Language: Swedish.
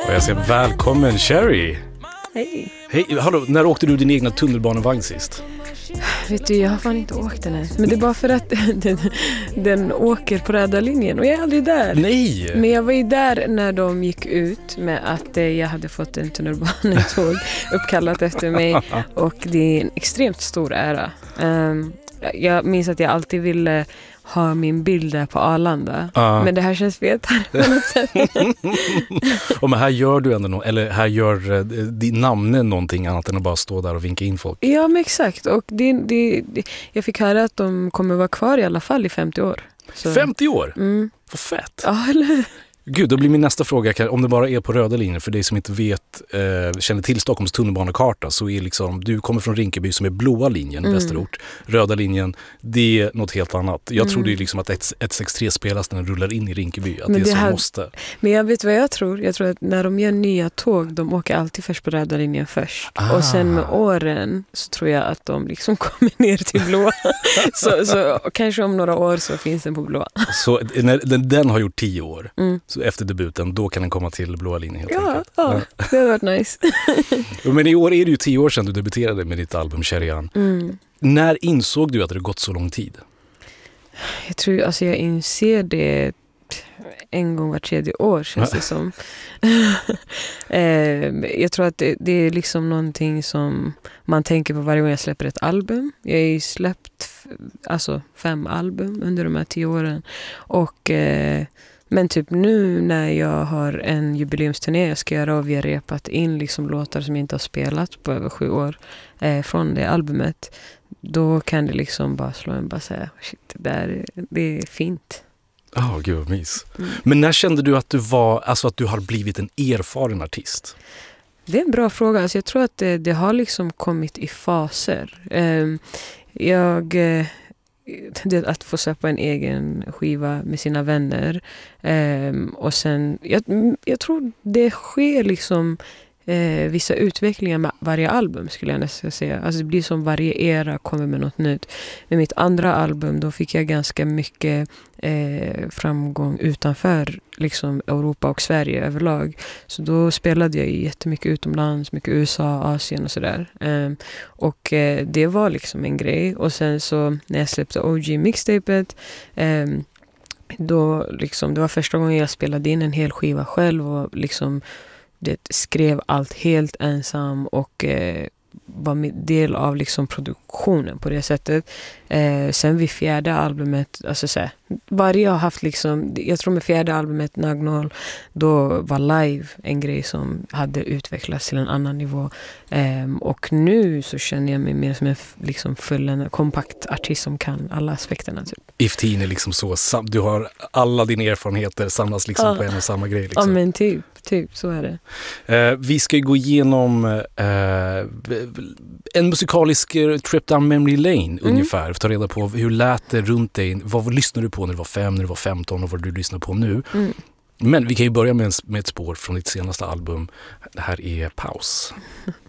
Och jag säger välkommen Sherry. Hej. Hej, hallå, när åkte du din egna tunnelbanevagn sist? Vet du, jag har fan inte åkt den här. Men det är bara för att den åker på röda linjen och jag är aldrig där. Nej! Men jag var ju där när de gick ut med att jag hade fått en tunnelbanetåg uppkallat efter mig. Och det är en extremt stor ära. Jag minns att jag alltid ville ha min bild där på Arlanda. Men det här känns fetare på något sätt. Och men här gör du ändå eller här gör din namn någonting annat än att bara stå där och vinka in folk. Ja, men exakt. Och jag fick höra att de kommer vara kvar i alla fall i 50 år. Så. 50 år? Mm. Vad fett. Ja, eller? Gud, då blir min nästa fråga, om det bara är på röda linjen, för dig som inte känner till Stockholms tunnelbanekarta, så är liksom, du kommer från Rinkeby som är blåa linjen, Västerort. Röda linjen, det är något helt annat. Jag tror det är liksom att 163 spelas när den rullar in i Rinkeby, att men det är så måste. Men jag vet vad jag tror. Jag tror att när de gör nya tåg, de åker alltid först på röda linjen först. Och sen med åren så tror jag att de liksom kommer ner till blåa. så kanske om några år så finns den på blåa. Så när den har gjort 10 år, så efter debuten, då kan den komma till blåa linjen helt enkelt. Ja, det har varit nice. Men i år är det ju 10 år sedan du debuterade med ditt album Cherian. När insåg du att det gått så lång tid? Jag tror, alltså jag inser det en gång var 3:e år, känns det som. Jag tror att det är liksom någonting som man tänker på varje gång jag släpper ett album. Jag har ju släppt 5 album under de här 10 åren. Och men typ nu när jag har en jubileumsturné jag ska göra och vi har repat in liksom låtar som jag inte har spelat på över 7 år från det albumet, då kan det liksom bara slå en, bara säga shit, det är fint. Gud vad mys. Men när kände du att att du har blivit en erfaren artist? Det är en bra fråga. Alltså jag tror att det har liksom kommit i faser. Att få släppa en egen skiva med sina vänner. Och sen, jag tror det sker liksom vissa utvecklingar med varje album, skulle jag nästan säga. Alltså det blir som varje era kommer med något nytt. Med mitt andra album, då fick jag ganska mycket framgång utanför liksom Europa och Sverige överlag. Så då spelade jag jättemycket utomlands, mycket USA, Asien och sådär. Och det var liksom en grej. Och sen så när jag släppte OG mixtapet, då liksom, det var första gången jag spelade in en hel skiva själv och liksom skrev allt helt ensam och var del av liksom produktionen på det sättet. Sen vid 4:e albumet, alltså varje har haft liksom, jag tror med 4:e albumet Nagnol, då var live en grej som hade utvecklats till en annan nivå. Och nu så känner jag mig mer som en liksom full kompakt artist som kan alla aspekterna typ. Iftin är liksom så, du har alla dina erfarenheter samlas liksom på en och samma grej liksom. Ja, men typ så är det. Vi ska gå igenom en musikalisk trip down memory lane ungefär. Ta reda på hur lät det runt dig. Vad lyssnade du på när du var 5, när du var 15 och vad du lyssnar på nu. Men vi kan ju börja med ett spår från ditt senaste album. Det här är Paus.